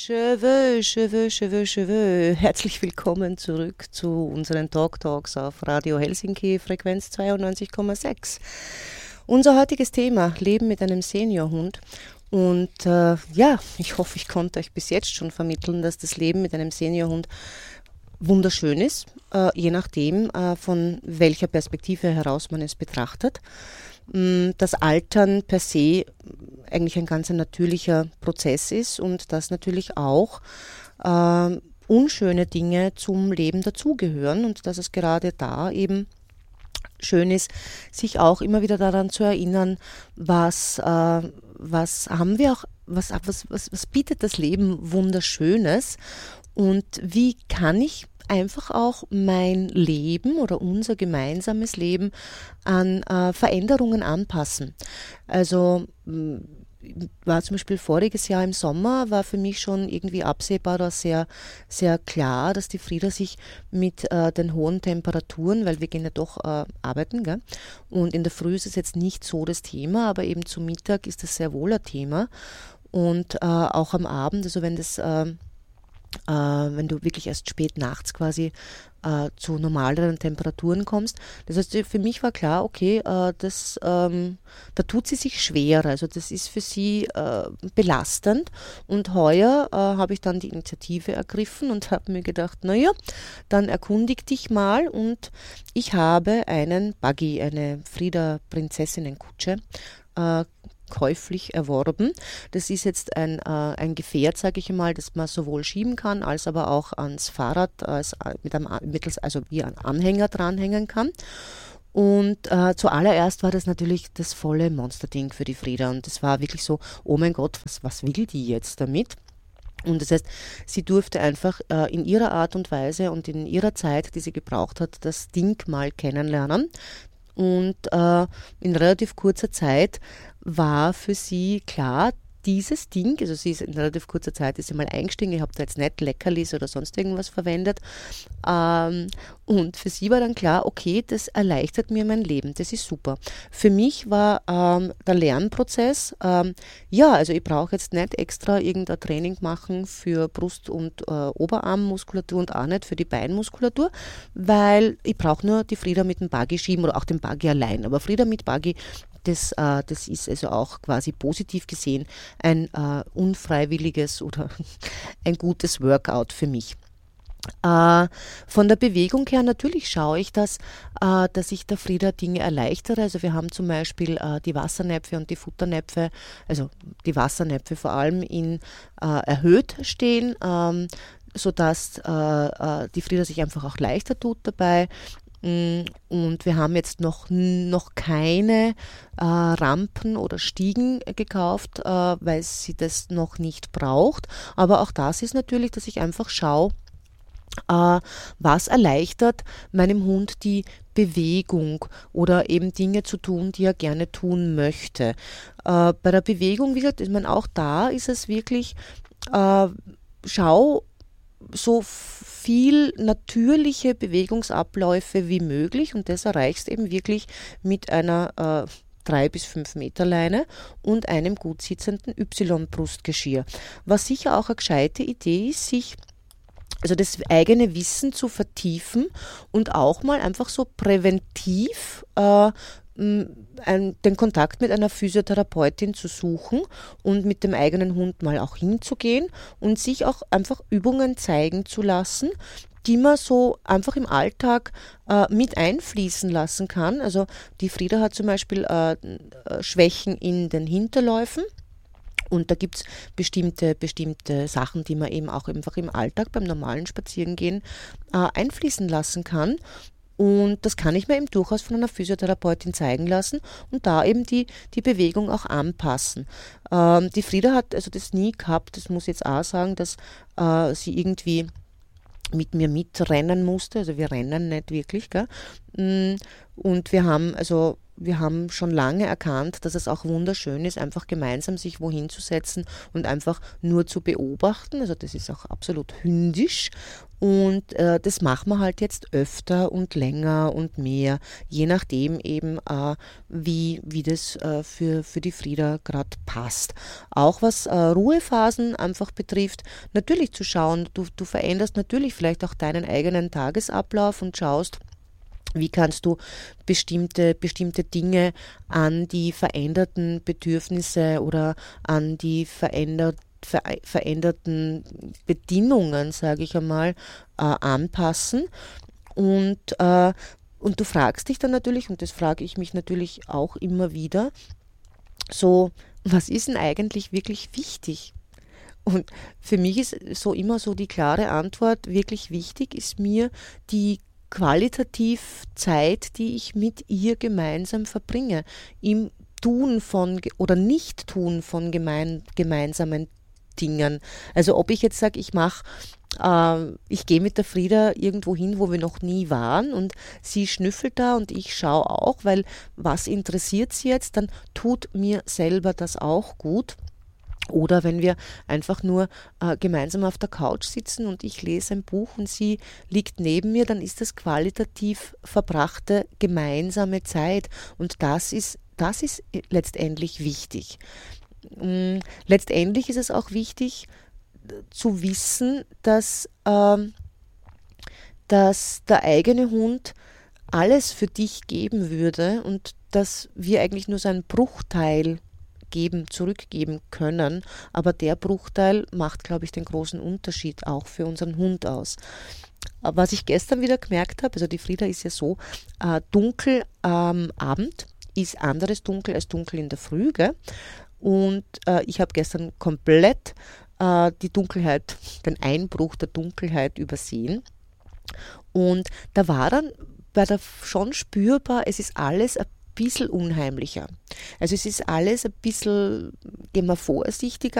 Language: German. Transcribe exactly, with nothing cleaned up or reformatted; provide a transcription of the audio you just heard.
Cheveux, Cheveux, Cheveux, Cheveux. Herzlich willkommen zurück zu unseren Talk Talks auf Radio Helsinki, Frequenz zweiundneunzig Komma sechs. Unser heutiges Thema, Leben mit einem Seniorhund. Und äh, ja, ich hoffe, ich konnte euch bis jetzt schon vermitteln, dass das Leben mit einem Seniorhund wunderschön ist, äh, je nachdem, äh, von welcher Perspektive heraus man es betrachtet. Mh, Das Altern per se eigentlich ein ganz natürlicher Prozess ist und dass natürlich auch äh, unschöne Dinge zum Leben dazugehören und dass es gerade da eben schön ist, sich auch immer wieder daran zu erinnern, was, äh, was haben wir auch, was, was, was, was bietet das Leben Wunderschönes und wie kann ich einfach auch mein Leben oder unser gemeinsames Leben an äh, Veränderungen anpassen. Also mh, war zum Beispiel voriges Jahr im Sommer, war für mich schon irgendwie absehbar oder sehr, sehr klar, dass die Frieda sich mit äh, den hohen Temperaturen, weil wir gehen ja doch äh, arbeiten, gell? Und in der Früh ist es jetzt nicht so das Thema, aber eben zum Mittag ist das sehr wohl ein Thema. Und äh, auch am Abend, also wenn das äh, äh, wenn du wirklich erst spät nachts quasi äh, zu normaleren Temperaturen kommst. Das heißt, für mich war klar, okay, äh, das, ähm, da tut sie sich schwerer. Also das ist für sie äh, belastend. Und heuer äh, habe ich dann die Initiative ergriffen und habe mir gedacht, naja, dann erkundig dich mal. Und ich habe einen Buggy, eine Frieda Prinzessinnenkutsche, äh, käuflich erworben. Das ist jetzt ein, äh, ein Gefährt, sage ich mal, das man sowohl schieben kann, als aber auch ans Fahrrad als, mit einem, mittels, also wie ein Anhänger dranhängen kann. Und äh, zuallererst war das natürlich das volle Monsterding für die Frieda. Und das war wirklich so, oh mein Gott, was, was will die jetzt damit? Und das heißt, sie durfte einfach äh, in ihrer Art und Weise und in ihrer Zeit, die sie gebraucht hat, das Ding mal kennenlernen. Und äh, in relativ kurzer Zeit war für sie klar, dieses Ding, also sie ist in relativ kurzer Zeit ist sie mal eingestiegen, ich habe da jetzt nicht Leckerlis oder sonst irgendwas verwendet. Ähm, und für sie war dann klar, okay, das erleichtert mir mein Leben, das ist super. Für mich war ähm, der Lernprozess, ähm, ja, also ich brauche jetzt nicht extra irgendein Training machen für Brust- und äh, Oberarmmuskulatur und auch nicht für die Beinmuskulatur, weil ich brauche nur die Frieda mit dem Buggy schieben oder auch den Buggy allein. Aber Frieda mit Buggy, Das, äh, das ist also auch quasi positiv gesehen ein äh, unfreiwilliges oder ein gutes Workout für mich. Äh, von der Bewegung her natürlich schaue ich, dass, äh, dass ich der Frieda Dinge erleichtere. Also wir haben zum Beispiel äh, die Wassernäpfe und die Futternäpfe, also die Wassernäpfe vor allem in äh, erhöht stehen, ähm, sodass äh, äh, die Frieda sich einfach auch leichter tut dabei. Mm, Und wir haben jetzt noch, noch keine äh, Rampen oder Stiegen gekauft, äh, weil sie das noch nicht braucht. Aber auch das ist natürlich, dass ich einfach schaue, äh, was erleichtert meinem Hund die Bewegung oder eben Dinge zu tun, die er gerne tun möchte. Äh, bei der Bewegung, wie gesagt, ich meine, auch da ist es wirklich, äh, schau, so viel natürliche Bewegungsabläufe wie möglich und das erreichst eben wirklich mit einer äh, drei bis fünf Meter Leine und einem gut sitzenden Y-Brustgeschirr. Was sicher auch eine gescheite Idee ist, sich also das eigene Wissen zu vertiefen und auch mal einfach so präventiv äh, m, ein, den Kontakt mit einer Physiotherapeutin zu suchen und mit dem eigenen Hund mal auch hinzugehen und sich auch einfach Übungen zeigen zu lassen, die man so einfach im Alltag äh, mit einfließen lassen kann. Also die Frieda hat zum Beispiel äh, äh, Schwächen in den Hinterläufen. Und da gibt es bestimmte, bestimmte Sachen, die man eben auch einfach im Alltag beim normalen Spazierengehen äh, einfließen lassen kann. Und das kann ich mir eben durchaus von einer Physiotherapeutin zeigen lassen und da eben die, die Bewegung auch anpassen. Ähm, die Frieda hat also das nie gehabt, das muss ich jetzt auch sagen, dass äh, sie irgendwie mit mir mitrennen musste. Also wir rennen nicht wirklich, gell? Mm, Und wir haben also wir haben schon lange erkannt, dass es auch wunderschön ist, einfach gemeinsam sich wohin zu setzen und einfach nur zu beobachten. Also das ist auch absolut hündisch. Und äh, das machen wir halt jetzt öfter und länger und mehr, je nachdem eben, äh, wie, wie das äh, für, für die Frieda gerade passt. Auch was äh, Ruhephasen einfach betrifft, natürlich zu schauen, du, du veränderst natürlich vielleicht auch deinen eigenen Tagesablauf und schaust, wie kannst du bestimmte, bestimmte Dinge an die veränderten Bedürfnisse oder an die verändert, ver, veränderten Bedingungen, sage ich einmal, äh, anpassen. Und, äh, und du fragst dich dann natürlich, und das frage ich mich natürlich auch immer wieder, so, was ist denn eigentlich wirklich wichtig? Und für mich ist so immer so die klare Antwort, wirklich wichtig ist mir die qualitativ Zeit, die ich mit ihr gemeinsam verbringe, im Tun von oder Nicht-Tun von gemein, gemeinsamen Dingen. Also ob ich jetzt sage, ich mache, äh, ich gehe mit der Frieda irgendwo hin, wo wir noch nie waren und sie schnüffelt da und ich schaue auch, weil was interessiert sie jetzt, dann tut mir selber das auch gut. Oder wenn wir einfach nur äh, gemeinsam auf der Couch sitzen und ich lese ein Buch und sie liegt neben mir, dann ist das qualitativ verbrachte gemeinsame Zeit. Und das ist, das ist letztendlich wichtig. Ähm, letztendlich ist es auch wichtig äh, zu wissen, dass, ähm, dass der eigene Hund alles für dich geben würde und dass wir eigentlich nur so einen Bruchteil geben, zurückgeben können, aber der Bruchteil macht, glaube ich, den großen Unterschied auch für unseren Hund aus. Was ich gestern wieder gemerkt habe, also die Frieda ist ja so, äh, dunkel am Abend ist anderes Dunkel als dunkel in der Früh, gell? Und äh, ich habe gestern komplett äh, die Dunkelheit, den Einbruch der Dunkelheit übersehen und da war dann bei der schon spürbar, es ist alles ein bisschen unheimlicher. Also es ist alles ein bisschen, gehen wir vorsichtiger